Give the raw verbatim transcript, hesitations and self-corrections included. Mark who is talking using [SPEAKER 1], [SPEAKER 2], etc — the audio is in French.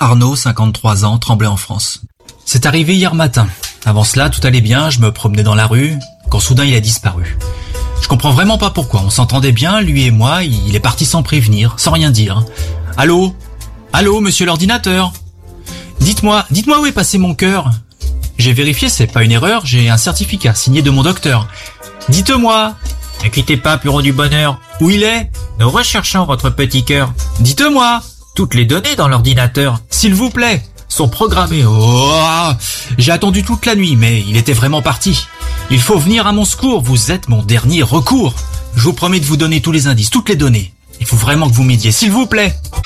[SPEAKER 1] Arnaud, cinquante-trois ans, Tremblay en France. C'est arrivé hier matin. Avant cela, tout allait bien, je me promenais dans la rue, quand soudain il a disparu. Je comprends vraiment pas pourquoi, on s'entendait bien, lui et moi, il est parti sans prévenir, sans rien dire. Allô ? Allô, monsieur l'ordinateur ? Dites-moi, dites-moi où est passé mon cœur ? J'ai vérifié, c'est pas une erreur, j'ai un certificat signé de mon docteur. Dites-moi !
[SPEAKER 2] Ne quittez pas, bureau du bonheur.
[SPEAKER 1] Où il est ?
[SPEAKER 2] Nous recherchons votre petit cœur.
[SPEAKER 1] Dites-moi !
[SPEAKER 2] Toutes les données dans l'ordinateur,
[SPEAKER 1] s'il vous plaît, sont programmées. Oh, j'ai attendu toute la nuit, mais il était vraiment parti. Il faut venir à mon secours, vous êtes mon dernier recours. Je vous promets de vous donner tous les indices, toutes les données. Il faut vraiment que vous m'aidiez, s'il vous plaît.